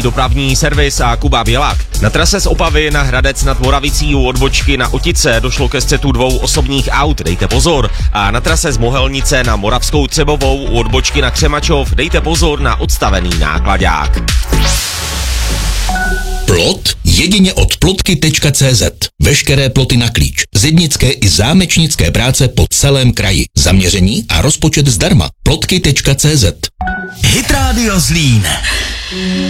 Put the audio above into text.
Dopravní servis a Kuba Bělák. Na trase z Opavy na Hradec nad Moravicí u odbočky na Otice došlo ke střetu dvou osobních aut, dejte pozor. A na trase z Mohelnice na Moravskou Třebovou u odbočky na Křemačov dejte pozor na odstavený nákladák. Plot jedině od plotky.cz. Veškeré ploty na klíč. Zednické i zámečnické práce po celém kraji. Zaměření a rozpočet zdarma. Plotky.cz. Hit Radio Zlín.